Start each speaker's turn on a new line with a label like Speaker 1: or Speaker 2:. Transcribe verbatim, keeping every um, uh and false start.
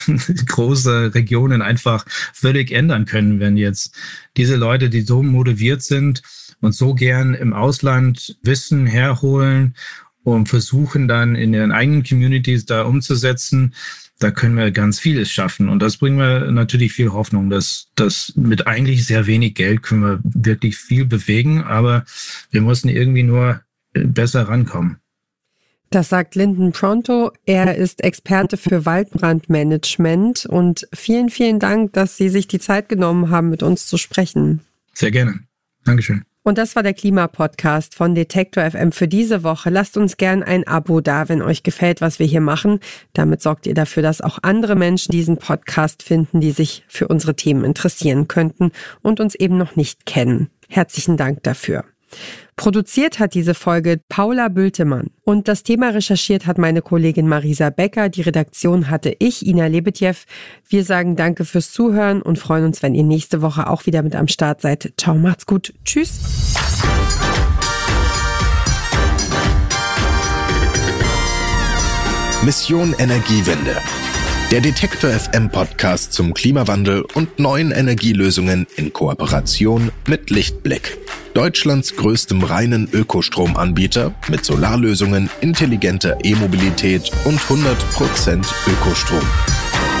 Speaker 1: große Regionen einfach völlig ändern können, wenn jetzt diese Leute, die so motiviert sind und so gern im Ausland Wissen herholen und versuchen dann in ihren eigenen Communities da umzusetzen, da können wir ganz vieles schaffen. Und das bringt mir natürlich viel Hoffnung, dass, dass mit eigentlich sehr wenig Geld können wir wirklich viel bewegen, aber wir müssen irgendwie nur besser rankommen.
Speaker 2: Das sagt Lyndon Pronto. Er ist Experte für Waldbrandmanagement. Und vielen, vielen Dank, dass Sie sich die Zeit genommen haben, mit uns zu sprechen.
Speaker 1: Sehr gerne. Dankeschön.
Speaker 2: Und das war der Klimapodcast von Detektor F M für diese Woche. Lasst uns gern ein Abo da, wenn euch gefällt, was wir hier machen. Damit sorgt ihr dafür, dass auch andere Menschen diesen Podcast finden, die sich für unsere Themen interessieren könnten und uns eben noch nicht kennen. Herzlichen Dank dafür. Produziert hat diese Folge Paula Bültemann. Und das Thema recherchiert hat meine Kollegin Marisa Becker. Die Redaktion hatte ich, Ina Lebetjew. Wir sagen danke fürs Zuhören und freuen uns, wenn ihr nächste Woche auch wieder mit am Start seid. Ciao, macht's gut. Tschüss.
Speaker 3: Mission Energiewende. Der Detektor F M Podcast zum Klimawandel und neuen Energielösungen in Kooperation mit Lichtblick. Deutschlands größtem reinen Ökostromanbieter mit Solarlösungen, intelligenter E-Mobilität und hundert Prozent Ökostrom.